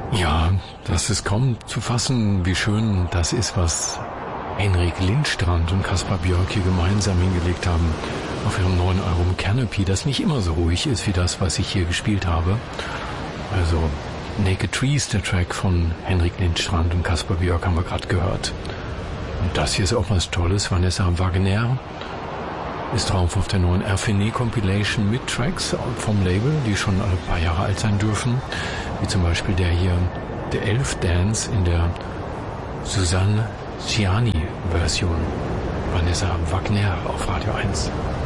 Ja, das ist kaum zu fassen, wie schön das ist, was Henrik Lindstrand und Kaspar Björk hier gemeinsam hingelegt haben auf ihrem neuen Album Canopy, das nicht immer so ruhig ist wie das, was ich hier gespielt habe. Also Naked Trees, der Track von Henrik Lindstrand und Kaspar Björk, haben wir gerade gehört. Und das hier ist auch was Tolles. Vanessa Wagner ist drauf auf der neuen Erfiné Compilation mit Tracks vom Label, die schon ein paar Jahre alt sein dürfen. Wie zum Beispiel der hier, der Elf Dance in der Susanne Ciani Version. Vanessa Wagner auf Radio 1.